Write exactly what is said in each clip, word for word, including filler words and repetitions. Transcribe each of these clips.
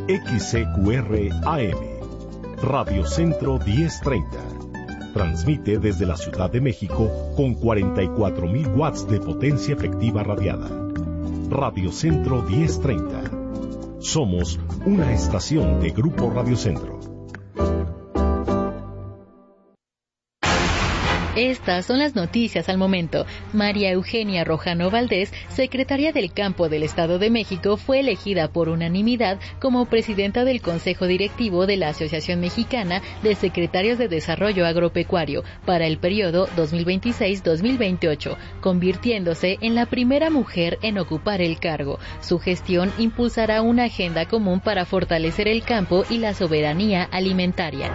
X C Q R A M, Radio Centro diez treinta. Transmite desde la Ciudad de México con cuarenta y cuatro mil watts de potencia efectiva radiada. Radio Centro diez treinta. Somos una estación de Grupo Radio Centro. Estas son las noticias al momento. María Eugenia Rojano Valdés, secretaria del Campo del Estado de México, fue elegida por unanimidad como presidenta del Consejo Directivo de la Asociación Mexicana de Secretarios de Desarrollo Agropecuario para el periodo dos mil veintiséis a dos mil veintiocho, convirtiéndose en la primera mujer en ocupar el cargo. Su gestión impulsará una agenda común para fortalecer el campo y la soberanía alimentaria.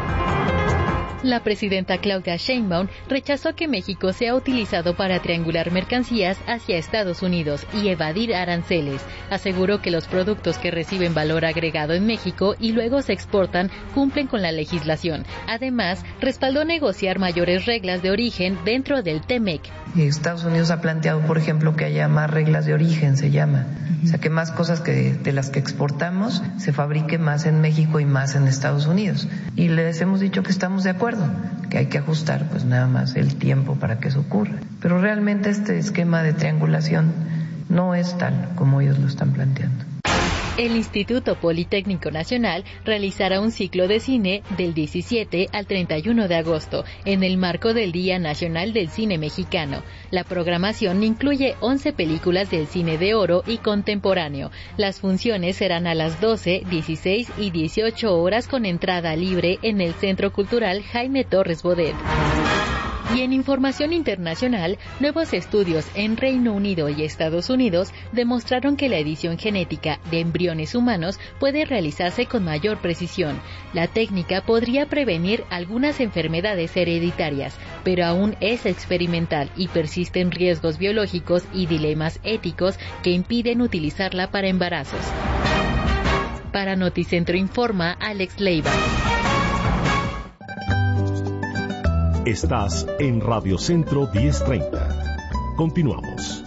La presidenta Claudia Sheinbaum rechazó que México sea utilizado para triangular mercancías hacia Estados Unidos y evadir aranceles. Aseguró que los productos que reciben valor agregado en México y luego se exportan cumplen con la legislación. Además, respaldó negociar mayores reglas de origen dentro del T M E C. Estados Unidos ha planteado, por ejemplo, que haya más reglas de origen, se llama. O sea, que más cosas que de las que exportamos se fabrique más en México y más en Estados Unidos. Y les hemos dicho que estamos de acuerdo, que hay que ajustar pues nada más el tiempo para que eso ocurra. Pero realmente este esquema de triangulación no es tal como ellos lo están planteando. El Instituto Politécnico Nacional realizará un ciclo de cine del diecisiete al treinta y uno de agosto, en el marco del Día Nacional del Cine Mexicano. La programación incluye once películas del cine de oro y contemporáneo. Las funciones serán a las doce, dieciséis y dieciocho horas con entrada libre en el Centro Cultural Jaime Torres Bodet. Y en información internacional, nuevos estudios en Reino Unido y Estados Unidos demostraron que la edición genética de embriones humanos puede realizarse con mayor precisión. La técnica podría prevenir algunas enfermedades hereditarias, pero aún es experimental y persisten riesgos biológicos y dilemas éticos que impiden utilizarla para embarazos. Para Noticentro informa Alex Leiva. Estás en Radio Centro diez treinta. Continuamos.